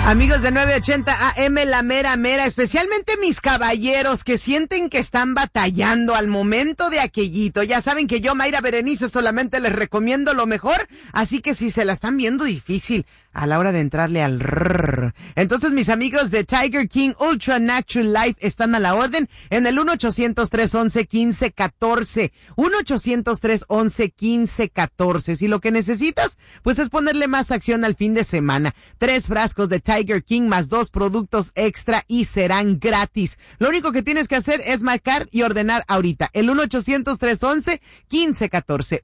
Amigos de 980 AM, la mera, especialmente mis caballeros que sienten que están batallando al momento de aquellito. Ya saben que yo, Mayra Berenice, solamente les recomiendo lo mejor, así que si se la están viendo difícil a la hora de entrarle al rrr, entonces mis amigos de Tiger King Ultra Natural Life están a la orden en el 1-800-311-1514, 1-800-311-1514. Si lo que necesitas, pues es ponerle más acción al fin de semana. 3 frascos de Tiger King más 2 productos extra y serán gratis. Lo único que tienes que hacer es marcar y ordenar ahorita. El 1-800-311-1514,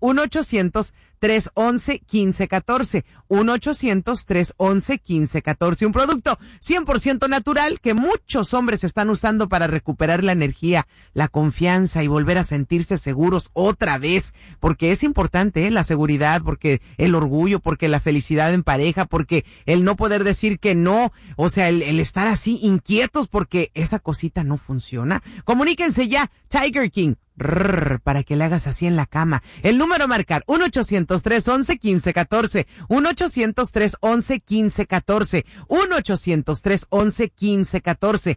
1-800-311-1514, 1-800-311-1514. Un producto 100% natural que muchos hombres están usando para recuperar la energía, la confianza y volver a sentirse seguros otra vez. Porque es importante, la seguridad, porque el orgullo, porque la felicidad en pareja, porque el no poder decir que no, o sea, el estar así inquietos porque esa cosita no funciona. Comuníquense ya, Tiger King. Para que le hagas así en la cama. El número a marcar, 1-800-311-1514, 1-800-311-1514, 1-800-311-1514,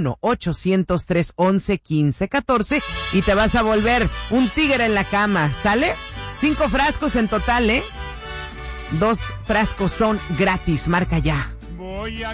1-800-311-1514 y te vas a volver un tigre en la cama, ¿sale? 5 frascos en total, 2 frascos son gratis, marca ya.